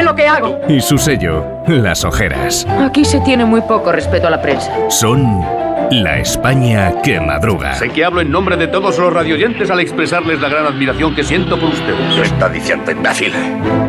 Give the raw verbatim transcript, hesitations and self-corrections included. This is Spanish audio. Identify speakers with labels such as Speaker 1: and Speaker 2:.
Speaker 1: lo que hago.
Speaker 2: Y su sello, las ojeras.
Speaker 1: Aquí se tiene muy poco respeto a la prensa.
Speaker 2: Son la España que madruga.
Speaker 3: Sé que hablo en nombre de todos los radioyentes al expresarles la gran admiración que siento por ustedes.
Speaker 4: Lo está diciendo, imbécil.